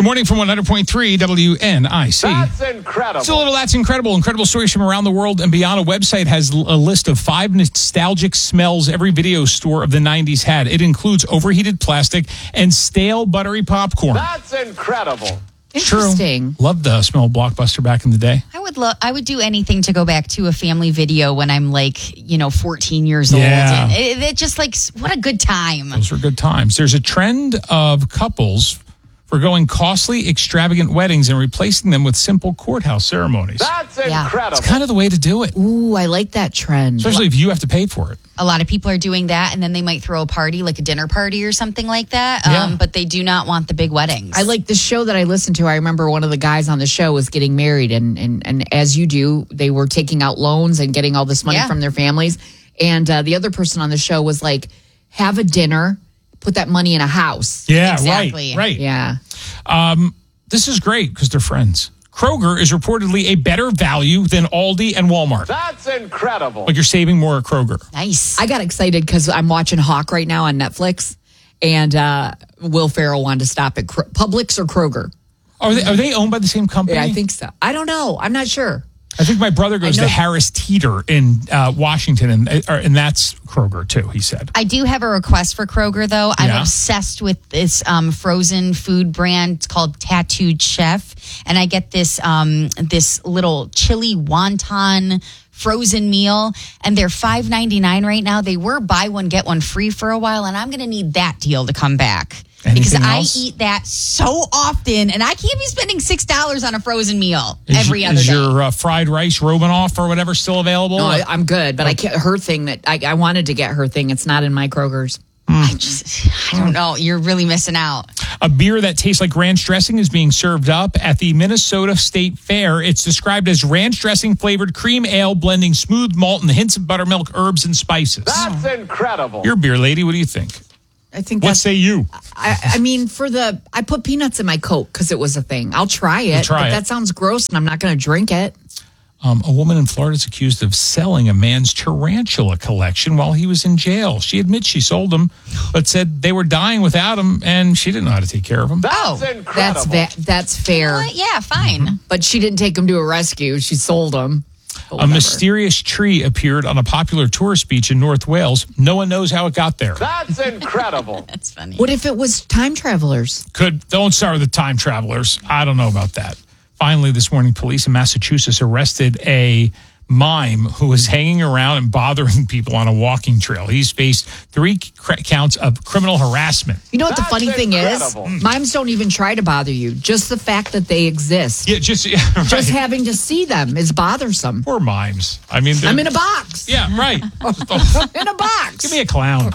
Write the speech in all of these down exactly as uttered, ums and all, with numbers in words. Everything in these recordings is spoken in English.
morning from one hundred point three W N I C. That's incredible. It's a little That's Incredible. Incredible stories from around the world and beyond. A website has a list of five nostalgic smells every video store of the nineties had. It includes overheated plastic and stale buttery popcorn. That's incredible. Interesting. True. Loved the smell of Blockbuster back in the day. I would love. I would do anything to go back to a family video when I'm like, you know, fourteen years Yeah. old. And it, it just like, what a good time. Those were good times. There's a trend of couples forgoing costly, extravagant weddings and replacing them with simple courthouse ceremonies. That's Yeah. incredible. It's kind of the way to do it, Ooh, I like that trend. especially if you have to pay for it. A lot of people are doing that, and then they might throw a party, like a dinner party or something like that. Um, Yeah. But they do not want the big weddings. I like the show that I listened to. I remember one of the guys on the show was getting married, and and, and as you do, they were taking out loans and getting all this money Yeah. from their families. And uh, the other person on the show was like, have a dinner, put that money in a house. Yeah, Exactly. right, right. Yeah. Um, this is great because they're friends. Kroger is reportedly a better value than Aldi and Walmart. That's incredible. Like you're saving more at Kroger. Nice. I got excited because I'm watching Hawk right now on Netflix, and uh, Will Ferrell wanted to stop at Kro- Publix or Kroger. Are they, are they owned by the same company? Yeah, I think so. I don't know. I'm not sure. I think my brother goes I to know- Harris Teeter in uh, Washington, and, uh, and that's Kroger too, he said. I do have a request for Kroger, though. I'm Yeah. obsessed with this um, frozen food brand. It's called Tattooed Chef, and I get this um, this little chili wonton frozen meal, and they're five ninety-nine right now. They were buy one get one free for a while, and I'm going to need that deal to come back. Because Anything I else? eat that so often, and I can't be spending six dollars on a frozen meal Is, every other is day. your uh, fried rice Romanoff or whatever still available? No, I, I'm good, but I can't. Her thing that I, I wanted to get her thing. It's not in my Kroger's. I just, I don't know. You're really missing out. A beer that tastes like ranch dressing is being served up at the Minnesota State Fair. It's described as ranch dressing flavored cream ale, blending smooth malt and hints of buttermilk, herbs, and spices. That's incredible. You're a beer lady. What do you think? I think What that's. say you? I, I mean, for the I put peanuts in my Coke because it was a thing. I'll try it, try but it. that sounds gross, and I'm not going to drink it. Um, a woman in Florida is accused of selling a man's tarantula collection while he was in jail. She admits she sold them, but said they were dying without him, and she didn't know how to take care of them. That's Oh, incredible. That's va- that's fair. What? Yeah, fine. But she didn't take him to a rescue. She sold him. A mysterious tree appeared on a popular tourist beach in North Wales. No one knows how it got there. That's incredible. That's funny. What if it was time travelers? Could don't start with the time travelers. I don't know about that. Finally, this morning, police in Massachusetts arrested a mime who was hanging around and bothering people on a walking trail. He's faced three cr- counts of criminal harassment. You know what the That's funny thing incredible. is? Mimes don't even try to bother you. Just the fact that they exist. Yeah, just yeah, right. Just having to see them is bothersome. Poor mimes. I mean, they're- I'm in a box. yeah, right. Just, I'm oh, in a box. give me a clown.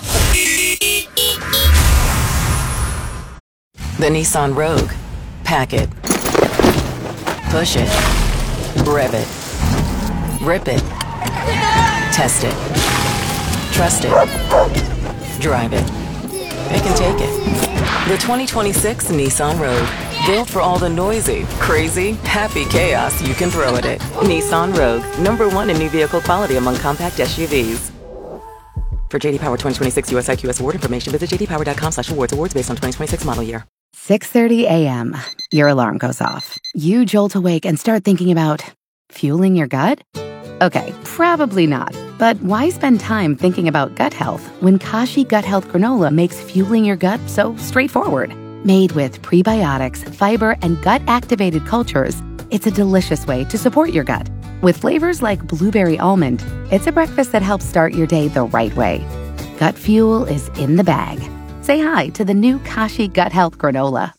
The Nissan Rogue. Pack it. Push it. Rev it. Rip it. Test it. Trust it. Drive it. It can take it. The twenty twenty-six Nissan Rogue. Built for all the noisy, crazy, happy chaos you can throw at it. Nissan Rogue. Number one in new vehicle quality among compact S U Vs. For J D Power twenty twenty-six U S I Q S award information, visit j d power dot com slash awards. Awards based on twenty twenty-six model year. six thirty a.m. Your alarm goes off. You jolt awake and start thinking about fueling your gut? Okay, probably not. But why spend time thinking about gut health when Kashi Gut Health Granola makes fueling your gut so straightforward? Made with prebiotics, fiber, and gut-activated cultures, it's a delicious way to support your gut. With flavors like blueberry almond, it's a breakfast that helps start your day the right way. Gut fuel is in the bag. Say hi to the new Kashi Gut Health Granola.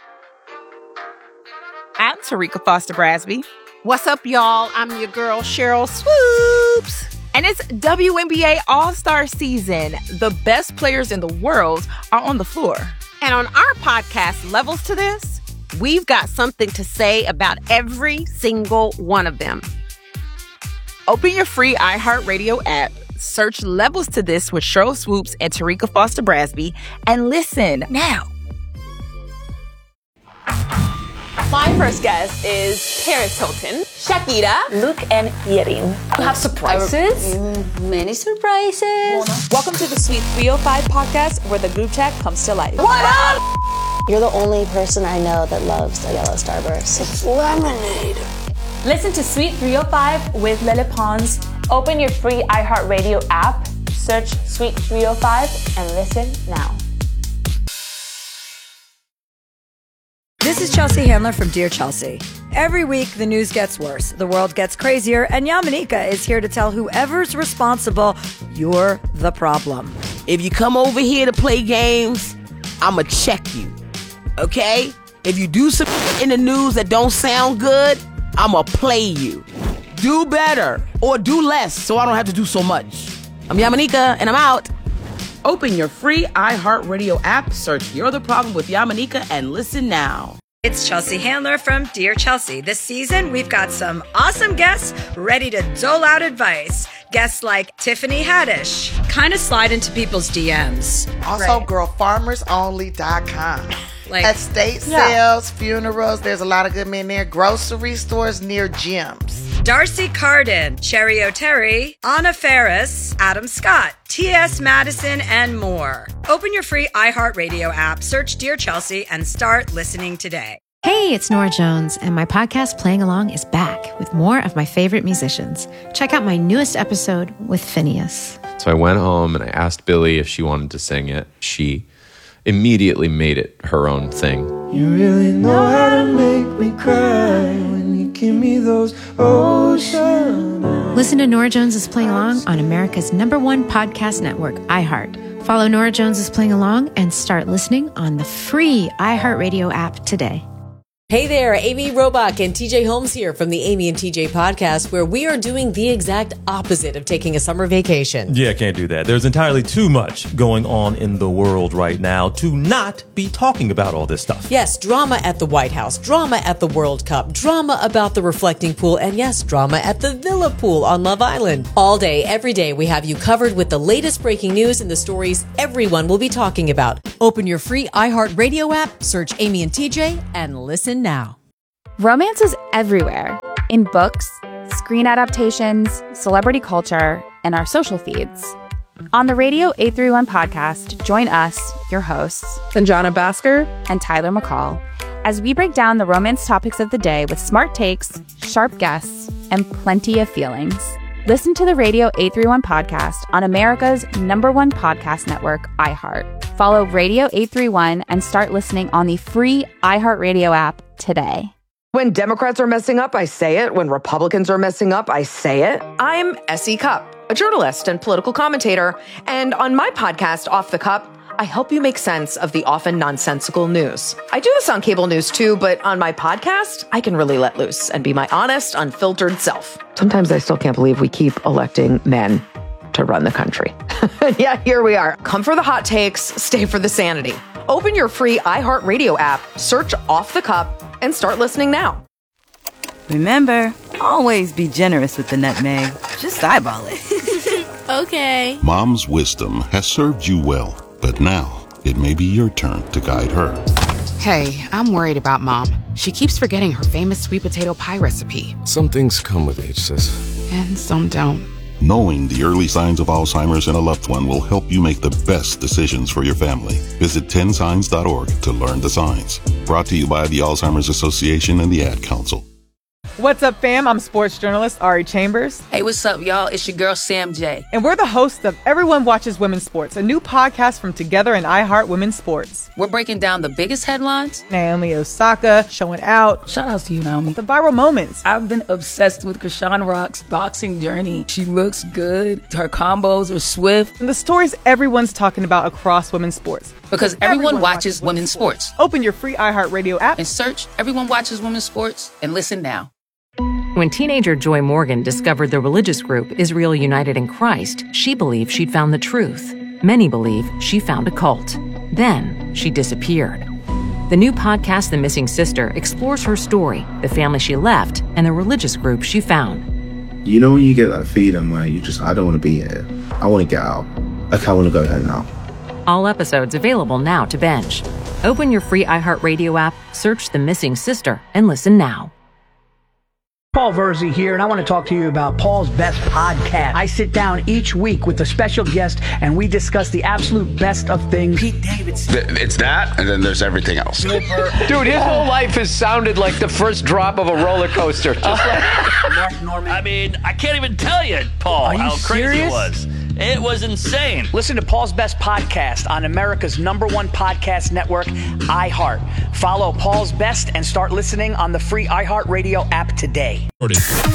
I'm Tarika Foster Brasby. What's up, y'all? I'm your girl, Cheryl Swoops. And it's W N B A All-Star Season. The best players in the world are on the floor. And on our podcast, Levels to This, we've got something to say about every single one of them. Open your free iHeartRadio app, search Levels to This with Cheryl Swoops and Tarika Foster Brasby, and listen now. My first guest is Paris Hilton, Shakira, Luke, and Yerin. You have surprises? Many surprises. Welcome to the Sweet three oh five podcast, where the group chat comes to life. What up? You're the only person I know that loves a yellow starburst. It's lemonade. Listen to Sweet three oh five with Lele Pons. Open your free iHeartRadio app, search Sweet three oh five, and listen now. This is Chelsea Handler from Dear Chelsea. Every week, the news gets worse, the world gets crazier, and Yamanika is here to tell whoever's responsible, you're the problem. If you come over here to play games, I'ma check you, okay? If you do some in the news that don't sound good, I'ma play you. Do better or do less so I don't have to do so much. I'm Yamanika, and I'm out. Open your free iHeartRadio app, search You're the Problem with Yamanika, and listen now. It's Chelsea Handler from Dear Chelsea. This season, we've got some awesome guests ready to dole out advice. Guests like Tiffany Haddish, kind of slide into people's D Ms. Also, right. girl farmers only dot com. Like, estate yeah. sales, funerals, there's a lot of good men there. Grocery stores near gyms. Darcy Carden, Cherry O'Terry, Anna Ferris, Adam Scott, T S Madison, and more. Open your free iHeartRadio app, search Dear Chelsea, and start listening today. Hey, it's Nora Jones, and my podcast Playing Along is back with more of my favorite musicians. Check out my newest episode with Phineas. So I went home and I asked Billy if she wanted to sing it. She immediately made it her own thing. You really know how to make me cry when you give me those ocean eyes. Listen to Nora Jones is Playing Along on America's number one podcast network, iHeart. Follow Nora Jones is Playing Along and start listening on the free iHeartRadio app today. Hey there, Amy Robach and T J Holmes here from the Amy and T J podcast, where we are doing the exact opposite of taking a summer vacation. Yeah, can't do that. There's entirely too much going on in the world right now to not be talking about all this stuff. Yes, drama at the White House, drama at the World Cup, drama about the reflecting pool, and yes, drama at the Villa Pool on Love Island. All day, every day, we have you covered with the latest breaking news and the stories everyone will be talking about. Open your free iHeartRadio app, search Amy and T J, and listen now. Romance is everywhere, in books, screen adaptations, celebrity culture, and our social feeds. On the Radio eight thirty-one podcast, join us, your hosts, Sanjana Bhaskar and Tyler McCall, as we break down the romance topics of the day with smart takes, sharp guests, and plenty of feelings. Listen to the Radio eight thirty-one podcast on America's number one podcast network, iHeart. Follow Radio eight thirty-one and start listening on the free iHeartRadio app today. When Democrats are messing up, I say it. When Republicans are messing up, I say it. I'm S E. Cupp, a journalist and political commentator. And on my podcast, Off the Cup, I help you make sense of the often nonsensical news. I do this on cable news too, but on my podcast, I can really let loose and be my honest, unfiltered self. Sometimes I still can't believe we keep electing men to run the country. Yeah, here we are. Come for the hot takes, stay for the sanity. Open your free iHeartRadio app, search Off the Cup, and start listening now. Remember, always be generous with the nutmeg. Just eyeball it. Okay. Mom's wisdom has served you well, but now it may be your turn to guide her. Hey, I'm worried about Mom. She keeps forgetting her famous sweet potato pie recipe. Some things come with age, sis. And some don't. Knowing the early signs of Alzheimer's in a loved one will help you make the best decisions for your family. Visit ten signs dot org to learn the signs. Brought to you by the Alzheimer's Association and the Ad Council. What's up, fam? I'm sports journalist Ari Chambers. Hey, what's up, y'all? It's your girl, Sam J. And we're the hosts of Everyone Watches Women's Sports, a new podcast from Together and iHeart Women's Sports. We're breaking down the biggest headlines. Naomi Osaka showing out. Shout out to you, Naomi. The viral moments. I've been obsessed with Krishan Rock's boxing journey. She looks good. Her combos are swift. And the stories everyone's talking about across women's sports. Because everyone, everyone watches, watches women's sports. sports. Open your free iHeartRadio app and search Everyone Watches Women's Sports and listen now. When teenager Joy Morgan discovered the religious group Israel United in Christ, she believed she'd found the truth. Many believe she found a cult. Then she disappeared. The new podcast, The Missing Sister, explores her story, the family she left, and the religious group she found. You know when you get that feeling where you just, I don't want to be here. I want to get out. Okay, I want to go home now. All episodes available now to binge. Open your free iHeartRadio app, search The Missing Sister, and listen now. Paul Verzi here, and I want to talk to you about Paul's Best Podcast. I sit down each week with a special guest, and we discuss the absolute best of things. Pete Davidson. It's that, and then there's everything else. Dude, his whole life has sounded like the first drop of a roller coaster. Just like Mark Norman. I mean, I can't even tell you, Paul, you how crazy serious? it was. It was insane. Listen to Paul's Best Podcast on America's number one podcast network, iHeart. Follow Paul's Best and start listening on the free iHeartRadio app today.